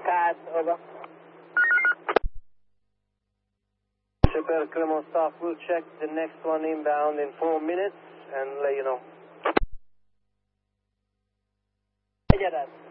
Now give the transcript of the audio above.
Pass, over. Super Clermont staff will check the next one inbound in 4 minutes and let you know. Roger that.